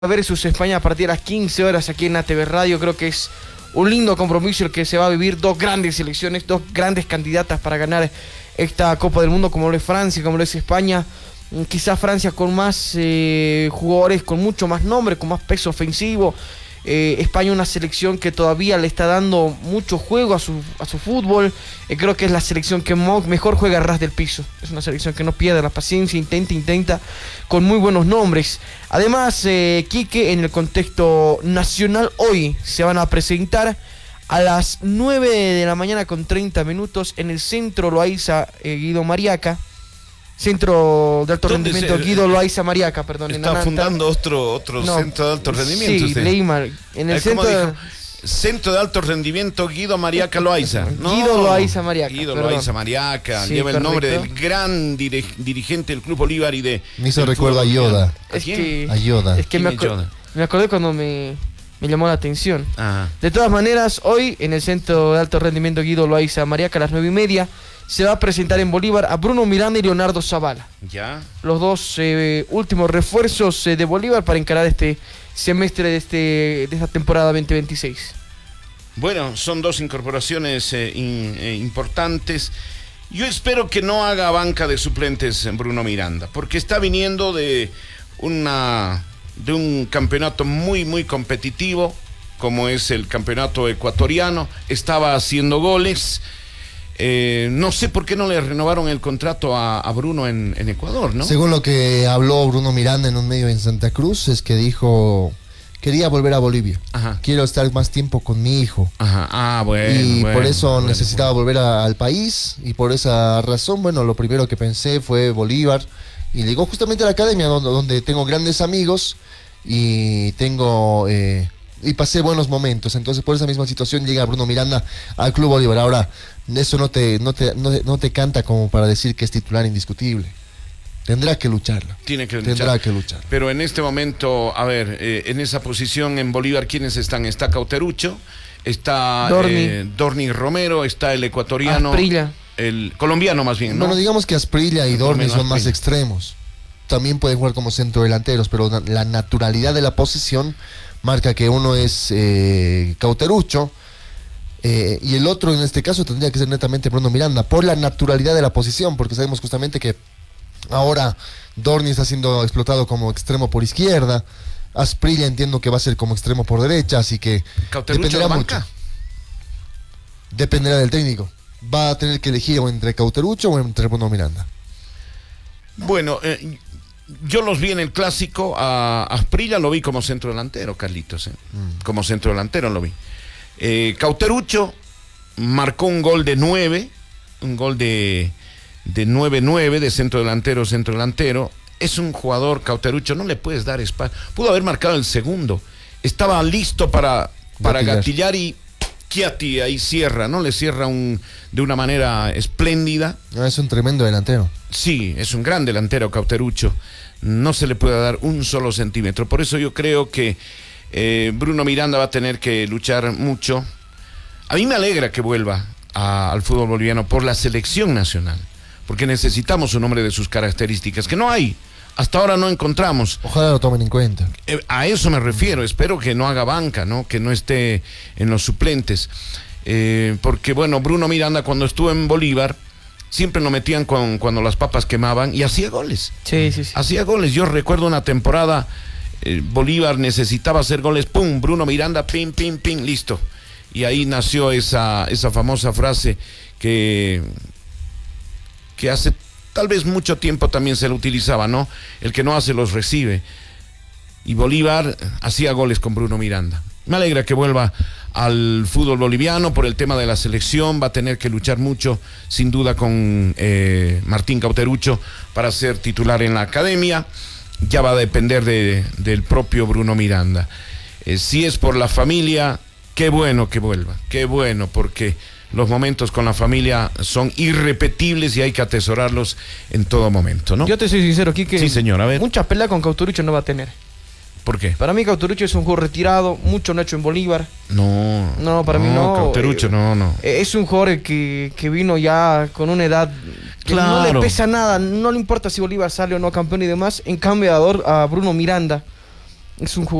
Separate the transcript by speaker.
Speaker 1: versus España a partir de las 15 horas aquí en ATV Radio. Creo que es un lindo compromiso el que se va a vivir. Dos grandes selecciones, dos grandes candidatas para ganar esta Copa del Mundo, como lo es Francia, como lo es España. Quizás Francia con más jugadores, con mucho más nombre, con más peso ofensivo. España una selección que todavía le está dando mucho juego a su fútbol. Creo que es la selección que mejor juega a ras del piso. Es una selección que no pierde la paciencia, intenta con muy buenos nombres. Además, Quique, en el contexto nacional, hoy se van a presentar a las 9 de la mañana con 30 minutos en el Centro Loaiza Guido Mariaca. Centro de alto rendimiento Guido Loaiza Mariaca, perdón.
Speaker 2: Está fundando otro centro de alto rendimiento.
Speaker 1: Sí, leí mal. En el centro
Speaker 2: Centro de alto rendimiento Guido Mariaca Loaiza.
Speaker 1: No, Guido Loaiza Mariaca.
Speaker 2: Guido Loaiza Mariaca. Sí, lleva el nombre del gran dirigente del Club Bolívar y de...
Speaker 3: Me hizo recuerdo a Yoda.
Speaker 2: ¿A quién?
Speaker 3: A Yoda.
Speaker 1: Es que me acordé cuando me llamó la atención.
Speaker 2: Ajá.
Speaker 1: De todas maneras, hoy en el Centro de alto rendimiento Guido Loaiza Mariaca a las 9:30 se va a presentar en Bolívar a Bruno Miranda y Leonardo Zavala.
Speaker 2: Ya.
Speaker 1: Los dos últimos refuerzos de Bolívar para encarar este semestre de esta temporada 2026.
Speaker 2: Bueno, son dos incorporaciones importantes. Yo espero que no haga banca de suplentes Bruno Miranda, porque está viniendo de un campeonato muy competitivo, como es el campeonato ecuatoriano. Estaba haciendo goles. No sé por qué no le renovaron el contrato a Bruno en Ecuador, ¿no?
Speaker 3: Según lo que habló Bruno Miranda en un medio en Santa Cruz, es que dijo, quería volver a Bolivia.
Speaker 2: Ajá.
Speaker 3: Quiero estar más tiempo con mi hijo.
Speaker 2: Ajá. Ah, bueno.
Speaker 3: Y por eso necesitaba volver al país, y por esa razón, bueno, lo primero que pensé fue Bolívar. Y llegó justamente a la academia donde tengo grandes amigos y tengo... y pasé buenos momentos. Entonces por esa misma situación llega Bruno Miranda al Club Bolívar. Ahora, eso no te canta como para decir que es titular indiscutible. Tendrá que lucharlo.
Speaker 2: Tendrá que luchar. Pero en este momento, a ver, en esa posición en Bolívar, ¿quiénes están? Está Cauterucho, está Dorni Romero, está el ecuatoriano,
Speaker 1: Asprilla.
Speaker 2: El colombiano más bien, ¿no?
Speaker 3: Bueno, digamos que Asprilla y Dorni son más extremos. También pueden jugar como centrodelanteros, pero la naturalidad de la posición marca que uno es Cauterucho, y el otro en este caso tendría que ser netamente Bruno Miranda, por la naturalidad de la posición, porque sabemos justamente que ahora Dorni está siendo explotado como extremo por izquierda. Asprilla entiendo que va a ser como extremo por derecha, así que dependerá mucho. Dependerá del técnico. Va a tener que elegir o entre Cauterucho o entre Bruno Miranda.
Speaker 2: Bueno, yo los vi en el clásico. A Asprilla lo vi como centro delantero, Carlitos. Como centro delantero lo vi. Cauterucho marcó un gol de 9, un gol de 9-9 de centro delantero. Es un jugador, Cauterucho, no le puedes dar espacio. Pudo haber marcado el segundo. Estaba listo para gatillar y Chiati ahí cierra, ¿no? Le cierra de una manera espléndida.
Speaker 3: Es un tremendo delantero.
Speaker 2: Sí, es un gran delantero Cauterucho. No se le puede dar un solo centímetro. Por eso yo creo que Bruno Miranda va a tener que luchar mucho. A mí me alegra que vuelva al fútbol boliviano por la selección nacional, porque necesitamos un hombre de sus características, que no hay. Hasta ahora no encontramos.
Speaker 3: Ojalá lo tomen en cuenta.
Speaker 2: A eso me refiero. Espero que no haga banca, ¿no? Que no esté en los suplentes. Porque, bueno, Bruno Miranda cuando estuvo en Bolívar siempre lo metían cuando las papas quemaban y hacía goles.
Speaker 1: Sí.
Speaker 2: Hacía goles. Yo recuerdo una temporada, Bolívar necesitaba hacer goles. ¡Pum! Bruno Miranda, pim, listo. Y ahí nació esa famosa frase que hace tal vez mucho tiempo también se lo utilizaba, ¿no? El que no hace los recibe. Y Bolívar hacía goles con Bruno Miranda. Me alegra que vuelva al fútbol boliviano por el tema de la selección. Va a tener que luchar mucho, sin duda, con Martín Cauterucho para ser titular en la academia. Ya va a depender del propio Bruno Miranda. Si es por la familia, qué bueno que vuelva. Qué bueno, porque los momentos con la familia son irrepetibles y hay que atesorarlos en todo momento, ¿no?
Speaker 1: Yo te soy sincero, Quique.
Speaker 2: Sí, señor, a ver.
Speaker 1: Mucha pelea con Cauterucho no va a tener.
Speaker 2: ¿Por qué?
Speaker 1: Para mí Cauterucho es un jugador retirado, mucho no ha hecho en Bolívar.
Speaker 2: No,
Speaker 1: para mí no.
Speaker 2: Cauterucho, no.
Speaker 1: Es un jugador que vino ya con una edad que
Speaker 2: claro.
Speaker 1: No le pesa nada, no le importa si Bolívar sale o no campeón y demás. En cambio a Bruno Miranda Es un